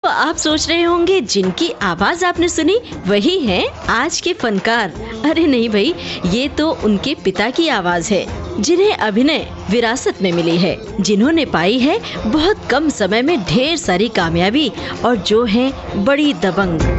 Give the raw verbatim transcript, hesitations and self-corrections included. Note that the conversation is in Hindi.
आप सोच रहे होंगे जिनकी आवाज आपने सुनी वही हैं आज के फनकार। अरे नहीं भाई, ये तो उनके पिता की आवाज है जिन्हें अभिनय विरासत में मिली है, जिन्होंने पाई है बहुत कम समय में ढेर सारी कामयाबी और जो हैं बड़ी दबंग।